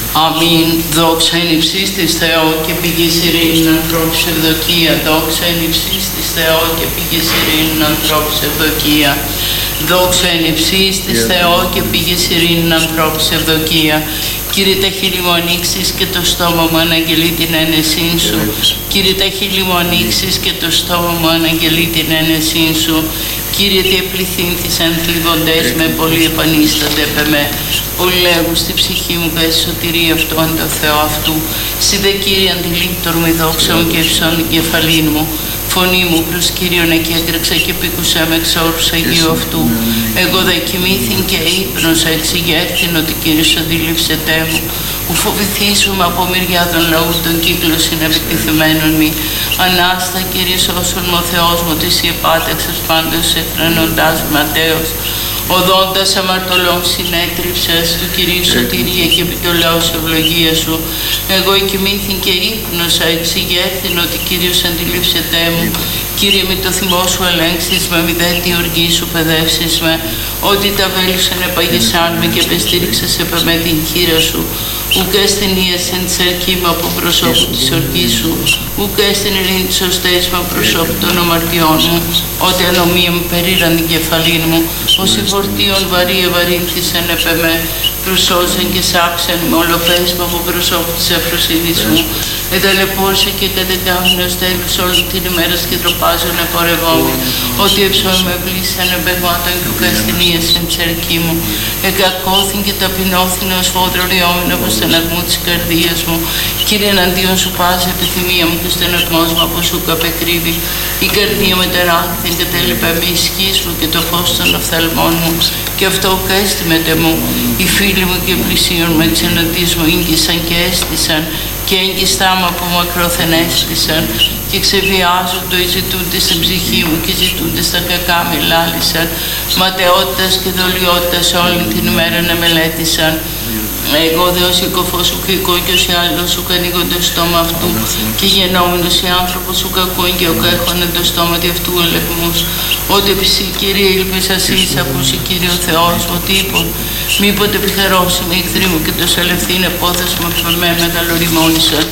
Αμήν. Δόξα εν υψής της Θεό και πηγής ειρήνης ανθρώπους ευδοκία. Δόξα εν υψής της Θεό και πηγής ειρήνης ανθρώπους ευδοκία. Δόξα εν υψής της Θεό και πηγής ειρήνης ανθρώπους ευδοκία. Κύριε, τα χείλη μου ανοίξεις και το στόμα μου αναγγελεί την ένεσή σου. Κύριε, τα χείλη μου ανοίξεις και το στόμα μου αναγγελεί την ένεσή σου. Κύριε, τι επληθύνθησαν θλιβοντές με, πολύ επανίστανται επ' εμέ. Όλοι λέγουν στη ψυχή μου πες σωτηρία αυτόν το Θεό αυτού. Συ δε Κύριε αντιλήπτορ με δόξα μου και υψών την κεφαλήν μου. Φωνή μου προς Κύριον εκεί έκραξα και πήκουσα με εξ όρους Αγίου αυτού. Εγώ δε κοιμήθην και ύπνωσα εξηγέρθην ότι Κύριος αντιλήψετέ μου. Ου φοβηθήσουμε από μεριά των λαού των κύκλων συνεπικτηθημένων μη. Ανάστα Κύριε σώσον μου ο Θεός μου ότι εσύ επάταξες πάντως εφρανοντάς ματέως. Οδόντας αμαρτωλών συνέτριψας του Κυρίου σωτηρία και επιτολέως ευλογία σου. Εγώ εκοιμήθην και ύπνωσα εξηγέρθην ότι Κύριος αντιλήψετέ μου. Κύριε, με το θυμό σου ελέγξεις με, μηδέν τη οργή σου παιδεύσεις με. Ότι τα βέλη σου επαγησάν με και επεστήριξες επ' εμέ την χείρα σου. Ουκ έστεινες εν τσέρκη μου από προσώπου της οργής σου. Ουκ έστειν ειρήνη της σωστές μου προσώπου των αμαρτιών μου. Ότι ανομία μου περίραν την κεφαλήν μου. Όσοι φορτίων βαρύ ευαρύνθησαν επ' εμέ. Προσώσαν και σάψαν με ολοπές μου από προσώπου της αφροσύνης μου. Εταλαιπώρησε και κατεκάμουν ως τέλους όλη την ημέρα και τροπάζουν επορευόμοι. Ότι εψών με πλήσαν εμπεγμάτων και ουκαστηνίες εν τσέρκη μου. Εκακώθην και ταπεινώθην ως φόδρο ριόμην από στεναγμού της καρδίας μου. Κύριε, εναντίον σου πάσα επιθυμία μου και στεναγμός μου από σου καπεκρύβει. Η καρδία με τεράχθην κατέλειπε με ισχύς μου και το φως των οφθαλμών μου. Και αυτό ουκαίστημετε μου. Οι φίλοι μου και πλησίων με τις εναντίες μου ήγγισαν και έστησαν. Και έγκυστά μου από μακρόθεν έστησαν. Και ξεβιάζοντο οι ζητούντες στην ψυχή μου και ζητούντες τα κακά με λάλησαν. Ματαιότητας και δολιότητας όλη την ημέρα να μελέτησαν. Εγώ δε ως οικοφός σου κρικό και ως άλλος σου ανοίγον το στόμα αυτού και γενόμενος οι άνθρωπος σου κακόν και οκέχωνε το στόμα του αυτού ελεγμούς. Ότι επισύ Κύριε ήλπισας εις ακούσι Κύριε ο Θεός μου τύπον. Μήποτε επιχαιρώσει με εχθροί μου και το σαλευθύν επόθεσμα που με μεγαλοριμόνησαν.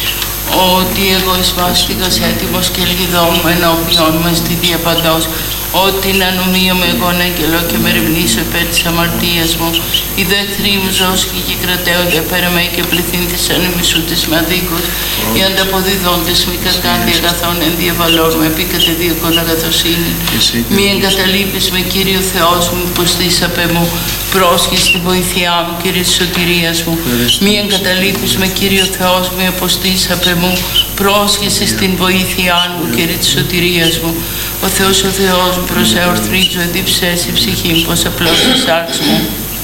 Ότι εγώ εισβάστηκας έτοιμος και ελγιδόμουν ενώπιον μας τη διαπαντός. Ότι να νομίωμαι εγώ να αγγελώ και με ρευνήσω υπέρ της αμαρτίας μου. Οι δε εχθροί μου ζώσκοι και κρατέονται πέρα με και πληθύνθησαν οι μισούτες με αδίκους. Οι ανταποδιδόντες μη κακάντι αγαθών εν διαβαλών μου επί κατεδίωκον αγαθοσύνη. Μη εγκαταλείπεις με Κύριο Θεός μου υποστήσαπε μου. Πρόσχεις στη βοήθειά μου Κύριε της σωτηρίας μου. Μη εγκαταλείπεις με Κύριο Θεός μου υποστήσαπε μου. Πρόσχεις στην βοήθειά μου Κύριε της σωτηρίας μου. Ο Θεός μου προσεορθρίζω εντύψες η ψυχή μου πως απλώς η σάρξ μου.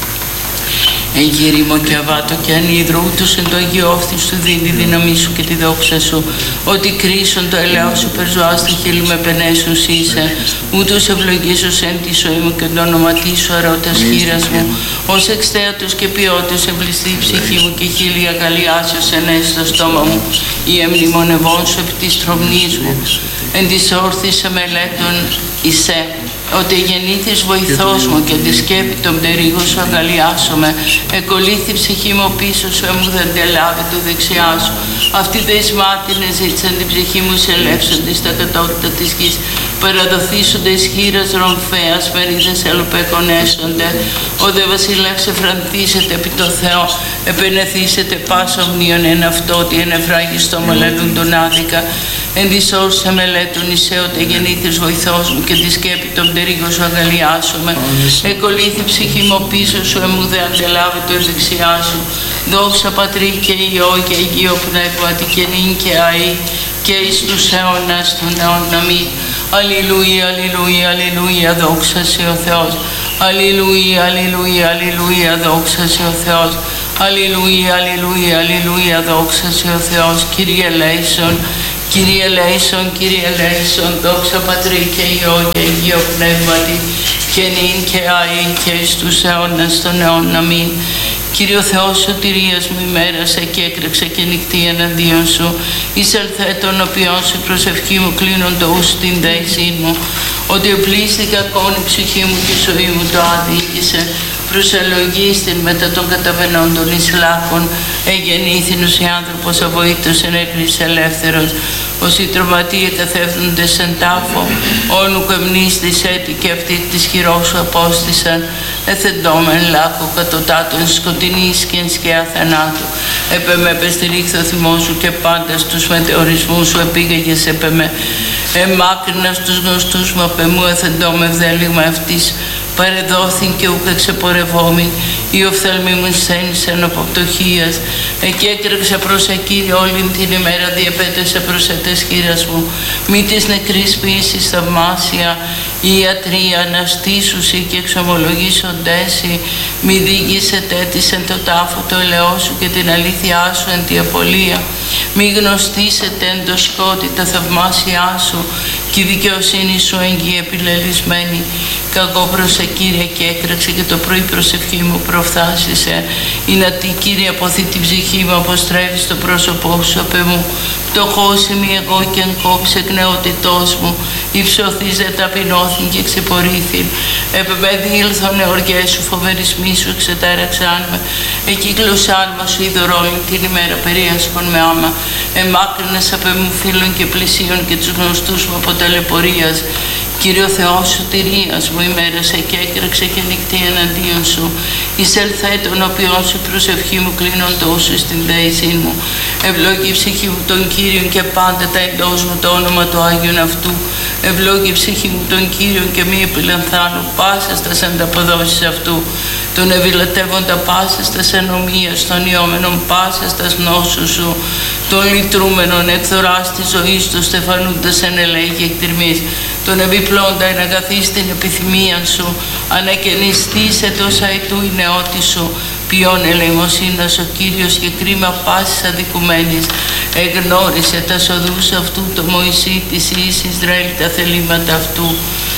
Εγγύριμο και αβάτο και ανίδρο, ούτως εν το αγιόφθη σου δίνει δύναμή σου και τη δόξα σου. Ότι κρίσον το ελαιό σου περζωά στη χείλη με πενέσουν είσαι. Ούτως ευλογήσος εν τη ζωή μου και το όνοματί σου αρώντας χείρας μου. Ως εξθέατος και ποιότος εμπληστεί η ψυχή μου και χείλη αγαλιάσεως ενέσει στο στόμα μου. Η εμνημονευών σου επί της τρομνής μου. Εν της όρθης μελέτων εισέ. Ότι γεννήθης βοηθός μου και τη σκέπη των πτερίγων σου αγκαλιάσομαι. Εκολύθη η ψυχή μου πίσω σου, έμου δεν τελάβει το δεξιά σου. Αυτοί δε εις μάτινες ζήτησαν την ψυχή μου σε ελεύσονται στα κατώτατα της γης. Παραδοθήσονται εις χείρας ρομφέας, μερίδες ελοπεκονέσονται. Ο δε βασιλεύς εφραντήσεται επί το Θεό, επενεθήσετε πάσα ομνίων εν αυτό, ότι εν εφράγιστο μολέλουν τον άδικα. Εν της όρσα μελέτων εισέ, ότι γεννήθης βοηθός μου και τη σκέπη των πτερίγων σου αγκαλιάσομαι. Εκολύθη η ψυχή μου πίσω σου, έμου δε αντελάβει το δεξιά σου. Δόξα Πατρί και Υιό και Αγίο Πνεύματι και νυν και αεί και εις τους αιώνας των αιώνων. Αμήν. Αλληλούια, αλληλούια, αλληλούια, δόξα σε ο Θεός. Αλληλούια, αλληλούια, αλληλούια, δόξα σε ο Θεός. Αλληλούια, αλληλούια, αλληλούια, δόξα σε ο Θεός. Κύριε ελέησον, Κύριε ελέησον, Κύριε ελέησον, δόξα Πατρί και Υιό και Αγίο Πνεύματι και νυν και αεί και εις τους αιώνας των αιώνων. Αμήν. Κύριο Θεός σωτηρίας μου ημέρασε και έκρεξε και νυχτή εναντίον σου. Εισελθέ των οποίων σου προσευχή μου κλείνουν το ους την δέησή μου. Ότι οπλίστηκα ακόμη η ψυχή μου και η ζωή μου το αδίκησε. προσαλογίστην μετά των καταβαινόντων εις λάκων, εγεννήθηνος η άνθρωπος αβοήτως εν έκρης ελεύθερος, ως οι τροματίε καθέφτονται σαν τάφο, όνου κεμνίστης έτη και αυτή της χειρός σου απόστησαν, εθεντόμεν λάκο κατωτάτων σκοτεινής και εν σκιά θανάτου. Επεμέ πεστηρίχθο θυμό σου και πάντα στους μετεωρισμούς σου επήγαγες επεμέ. Εμάκρινα στους γνωστούς μου απεμού εθεντόμε ευδέλιγμα αυτής, παρεδόθην και ούκ εξεπορευόμην, η οφθαλμή μου σένησαν από πτωχίας, εκεί έκρεξε προς Κύριε όλην την ημέρα, διεπέτεσε προς ετες χείρας μου, μη της νεκρής ποιήσης θαυμάσια, η ιατρία αναστήσουσι και εξομολογήσοντέσι, μη δίγησετε της εν το τάφο το ελαιό σου και την αλήθειά σου εν τη απολία, μη γνωστήσετε εν το σκότη τα θαυμάσια σου, και η δικαιοσύνη σου έγκυη επιλελισμένη. Κακό προς Κύριε και έκραξε και το πρωί προσευχή μου προφθάσισε. Είναι τι Κύριε αποθεί την ψυχή μου, αποστρέφεις το πρόσωπό σου απ' εμού. Πτωχός είμαι εγώ και εν κόψε εκ νεότητός μου. Υψωθείς δε ταπεινώθην και ξεπορήθην. Επεμέδι ήλθον εωργές σου, φοβερισμοί σου εξετάραξαν με. Εκύκλωσαν μα σου ειδωρόλην την ημέρα περίασκον με άμα. Εμάκρυνες απ' εμού φίλων και πλησίων και τους γνωστούς μου από ταλαιπωρίας. Κύριο Θεό σωτηρίας μου ημέρασε και έκραξε και νυχτή εναντίον σου. Εισέλθε τον οποίον σου προσευχή μου κλείνον τόσο στην δέησή μου. Ευλόγη η ψυχή μου τον Κύριον και πάντα τα εντός μου το όνομα του Άγιον αυτού. Ευλόγη η ψυχή μου τον Κύριον και μη επιλανθάνω πάσα στας ανταποδόσεις αυτού. Τον ευηλατεύοντα πάσα στας ενομίας, των ιόμενων πάσα στας νόσους σου. Τον λυτρούμενον εκθοράς της ζωής του στεφανούντας εν ελέγχη εκτιρμής. Τον επιπλώντα εν αγαθείς την επιθυμία σου, ανακαινιστήσε τόσα ετού η νεότη σου. Ποιον ελεημοσύνας ο Κύριος και κρίμα πάσης αδικουμένης. Εγνώρισε τα σοδούς αυτού το Μωυσή της Ιης Ισραήλ τα θελήματα αυτού.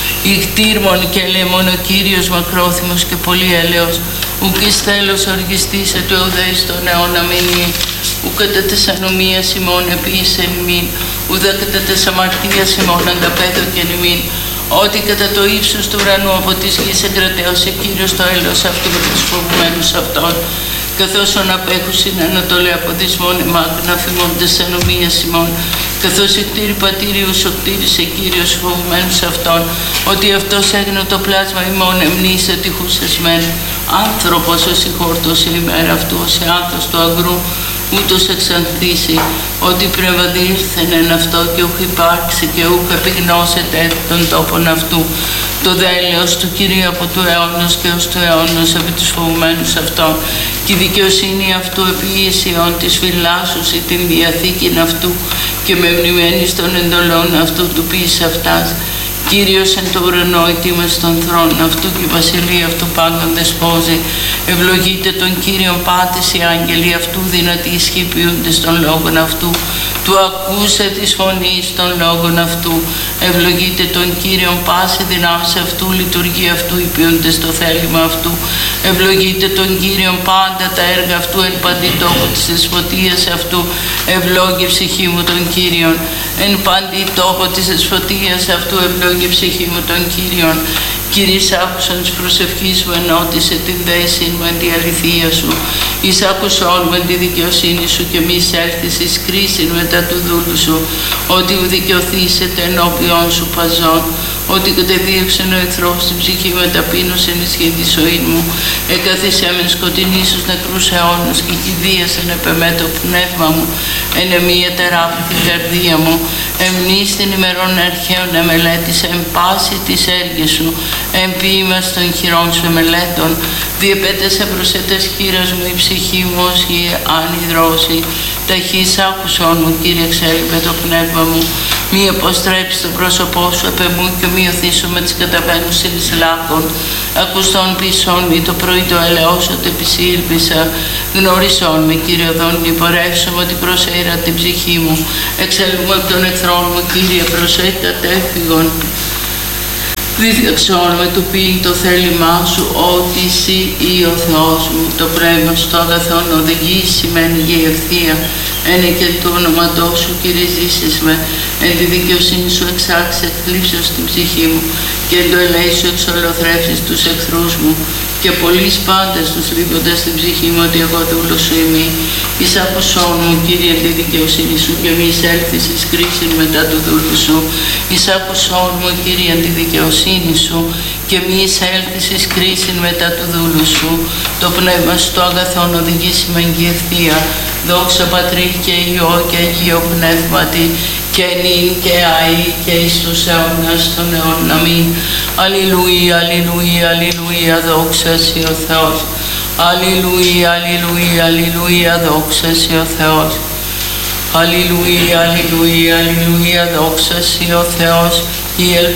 Ικτήρμον και ελεημον ο Κύριος μακρόθυμος και πολύ έλεος. Ουκ εις τέλος οργιστήσε του εουδέης τον αιώνα μηνύ. Ουκ κατά τες ανομίας ημών επίησεν ημίν. Ουδα κατά τες αμαρτίας ημών ανταπέδωκεν ημίν. Ότι κατά το ύψος του ουρανού από της γης εγκρατέωσε Κύριος το έλεος αυτού με τους φοβουμένους αυτών. Καθώς ον απέχουσιν ανατολέ από δυσμών εμάκρυνα φημώντες ανομίας ημών. Καθώς η κτήρη πατήριου σου κτήρισε Κύριος φοβουμένους αυτών. Ότι αυτός έγινε το πλάσμα ημών εμνήσε τυχούσες μεν. Άνθρωπος ως η χόρτος η ημέρα αυτού ως η άνθος του αγρού. Ούτως εξανθήσει, ότι πνεύμα διήλθεν εν αυτό και ούχ υπάρξει και ούχ επιγνώσεται τον τόπον αυτού. Το δέλεος του Κυρίου από του αιώνος και ως του αιώνος επί τους φοβουμένους αυτών. Και η δικαιοσύνη αυτού επί ίσιον της φυλάσσουσι την διαθήκην αυτού και με μνημένης των εντολών αυτού του ποιης αυτάς. Κύριος εν το ουρανό ετοίμας των θρόνων αυτού και η βασιλεία αυτού πάντων δεσπόζει. Ευλογείτε τον Κύριον πάτης οι άγγελοι αυτού, δυνατοί ισχυπιούντες των λόγων αυτού. Του ακούσε της φωνής των λόγων αυτού. Ευλογείτε τον Κύριον πάση δυνάμεις αυτού, λειτουργεί αυτού, υπηούντες το θέλημα αυτού. Ευλογείτε τον Κύριον πάντα τα έργα αυτού, εν παντή τόπο της δεσποτείας αυτού. Ευλόγη ψυχή μου τον Κύριον. Εν παντή τόπο της δεσποτείας αυτού, ευλόγη ψυχή μου τον Κύριον. Κύριε, άκουσαν της προσευχής μου, ενώτισε την δέση μου εν τη αληθεία σου. Εις άκουσον με τη δικαιοσύνη σου και μη εισέλθεις εις κρίσιν μετά του δούλου σου. Ότι δικαιωθήσετε ενώπιον σου παζών. Ότι κατεδίωξεν ο εχθρός στην ψυχή με ταπείνωσεν ισχύει τη ζωή μου. Εκαθίσέ με σκοτεινή στους νεκρούς αιώνας και κηδίασεν επεμέ το πνεύμα μου. Εν εμία τεράπη την καρδία μου. Εμνείς την ημερών αρχαίων εμελέτησε εν πάση της έργης σου. Εν ποίημας των χειρών σου εμελέτων. Διεπέτεσε προς ετες χείρας μου η ψυχή μου ως η ανυδρώση. Ταχύς άκουσον μου, Κύριε, εξέλιπε το πνεύμα μου. Μη αποστρέψει το πρόσωπό σου επ' εμού και μη οθήσω με τις καταβαίνουσιν εις λάκων. Ακουστών πισών μη το πρωί το ελαιός ότι επισήλπισα. Γνώρισόν με, Κύριε οδόν, υπορεύσομαι ότι προσέειρα την ψυχή μου. Εξελούμε από τον εχθρόν μου, Κύριε, προσέχει κατέφυγον. Διδαξώνομαι του πίν το θέλημά σου, ότι εσύ ή ο Θεός μου, το πνεύμα σου το αγαθόν οδηγεί σημαίνει για ευθεία. Ένε και του όνοματός σου, Κύριε, ζήσεις με. Εν τη δικαιοσύνη σου εξάξε θλίψεως στην ψυχή μου και εν το ελέη σου εξολοθρεύσεις τους εχθρούς μου. Και πολλοί πάντες τους λείποντας στην ψυχή μου ότι εγώ δούλος σου είμαι. Εις άκουσόν μου, Κύριε, εν τη δικαιοσύνη σου και μη εισέλθεις εις κρίσιν μετά του δούλου σου. Εις άκουσόν μου, Κύριε, εν τη δικαιοσύνη σου και μη εισέλθεις εις κρίσιν μετά του δούλου σου. Το πνεύμα σου το αγαθόν οδηγήσει με εγκυρθία. Δόξα Πατρί και Υιό και Αγίο Πνεύματι, και νυν και αεί και εις τους αιώνας των αιώνων. Αμήν. Αλληλούια, αλληλούια, αλληλούια, δόξα σοι ο Θεός. Αλληλούια, αλληλούια, αλληλούια, δόξα σοι ο Θεός. Αλληλούια, αλληλούια, αλληλούια, δόξα σοι ο Θεός.